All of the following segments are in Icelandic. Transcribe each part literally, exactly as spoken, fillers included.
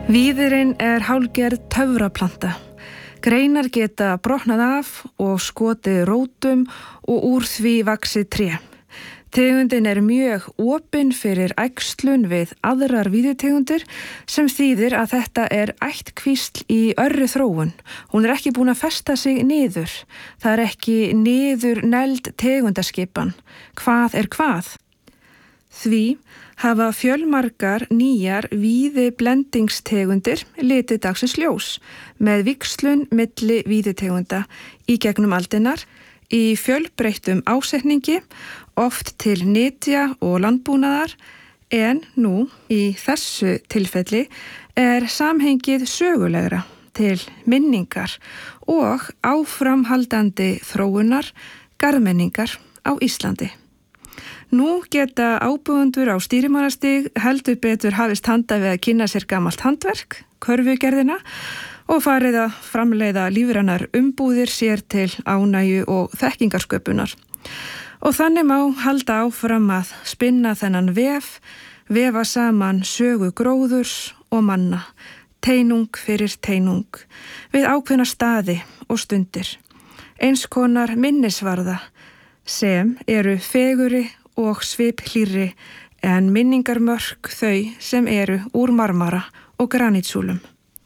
Víðirinn er hálfgerð töfraplanta. Greinar geta brotnað af og skotið rótum og úr því vaxið tré. Tegundin er mjög opin fyrir æxlun við aðrar víðitegundir sem þýðir að þetta er ættkvísl í örri þróun. Hún er ekki búin að festa sig niður. Það er ekki niður negld tegundaskipan. Hvað er hvað? Því hafa fjölmargar nýjar víði blendingstegundir litið dagsins ljós með víxlun milli víðitegunda í gegnum aldirnar í fjölbreyttum ásetningi, oft til nytja og landbúnaðar, en nú í þessu tilfelli er samhengið sögulegra til minningar og áframhaldandi þróunar garðmenningar á Íslandi. Nú geta ábúendur á stýrimannastig heldur betur hafist handa við að kynna sér gamalt handverk, körfugerðina, og farið að framleiða lífrænar umbúðir sér til ánægju og þekkingarsköpunar. Og þannig má halda áfram að spinna þennan vef, vefa saman sögu gróðurs og manna, teinung fyrir teinung, við ákveðna staði og stundir, eins konar minnisvarða sem eru feguri og sviphlýrri en minningarmörk þau sem eru úr marmara og granitsúlum.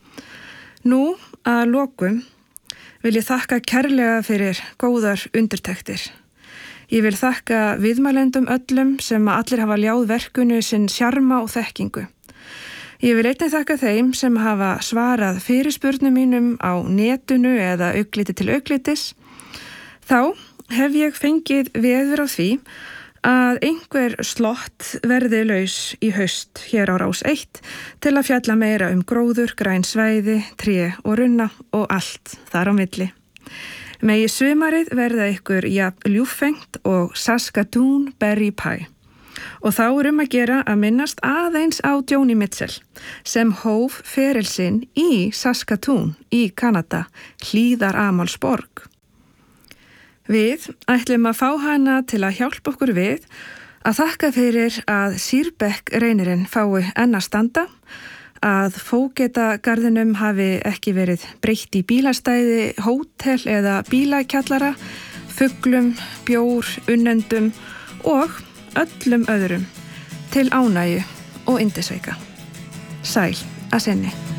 Nú að lokum vil ég þakka kærlega fyrir góðar undirtektir. Ég vil þakka viðmælendum öllum sem allir hafa ljáð verkunu sinn sjarma og þekkingu. Ég vil einnig þakka þeim sem hafa svarað fyrirspurnum mínum á netinu eða augliti til auglitis. Þá hef ég fengið veður á því að einhver slott verði laus í haust hér á Rás eitt til að fjalla meira um gróður, græn svæði, tré og runna og allt þar á milli. Megi sumarið verða ykkur jafn ljúffengt og Saskatoon Berry Pie. Og þá er um að gera að minnast aðeins á Joni Mitchell sem hóf feril sinn í Saskatoon í Kanada, hlíðaramalsborg. Við ætlum að fá hana til að hjálpa okkur við að þakka fyrir að Sýrbekk reynirinn fái enn að standa, að Fógetagarðinum hafi ekki verið breytt í bílastæði, hótel eða bílakjallara, fuglum, bjór, unnendum og öllum öðrum til ánægju og yndisauka. Sæl að sinni.